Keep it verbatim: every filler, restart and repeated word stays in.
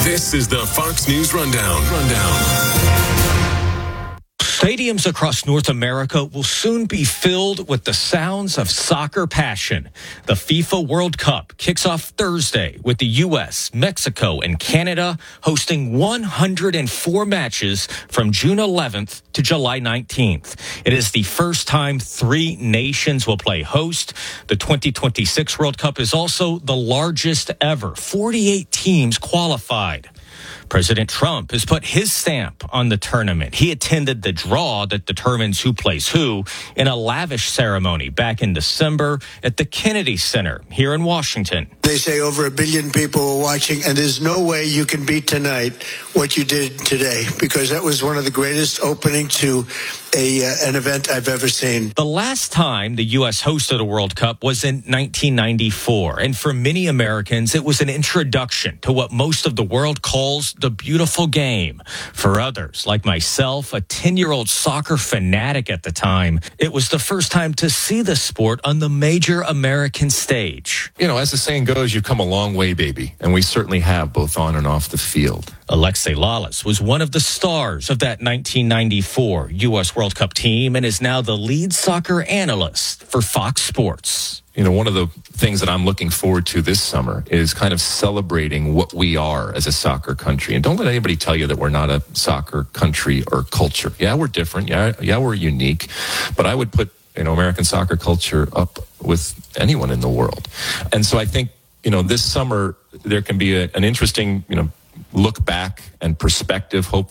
This is the Fox News Rundown. Rundown. Stadiums across North America will soon be filled with the sounds of soccer passion. The FIFA World Cup kicks off Thursday with the U S, Mexico, and Canada hosting one hundred four matches from June eleventh to July nineteenth. It is the first time three nations will play host. The twenty twenty-six World Cup is also the largest ever. forty-eight teams qualified. President Trump has put his stamp on the tournament. He attended the draw that determines who plays who in a lavish ceremony back in December at the Kennedy Center here in Washington. They say over a billion people were watching, and there's no way you can beat tonight what you did today, because that was one of the greatest opening to a uh, an event I've ever seen. The last time the U S hosted a World Cup was in nineteen ninety-four, and for many Americans, it was an introduction to what most of the world calls the beautiful game. For others, like myself, a ten-year-old soccer fanatic at the time, it was the first time to see the sport on the major American stage. You know, as the saying goes, you've come a long way, baby, and we certainly have, both on and off the field. Alexi Lalas was one of the stars of that nineteen ninety-four U S World Cup team and is now the lead soccer analyst for Fox Sports. You know, one of the things that I'm looking forward to this summer is kind of celebrating what we are as a soccer country. And don't let anybody tell you that we're not a soccer country or culture. Yeah, we're different. Yeah, yeah, we're unique. But I would put, you know, American soccer culture up with anyone in the world. And so I think, you know, this summer there can be a, an interesting, you know, look back and perspective, hope